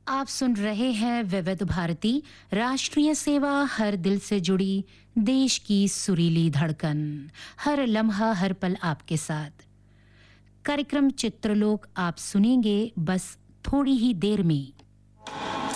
आप सुन रहे हैं विविध भारती राष्ट्रीय सेवा, हर दिल से जुड़ी देश की सुरीली धड़कन, हर लम्हा हर पल आपके साथ। कार्यक्रम चित्रलोक आप सुनेंगे बस थोड़ी ही देर में।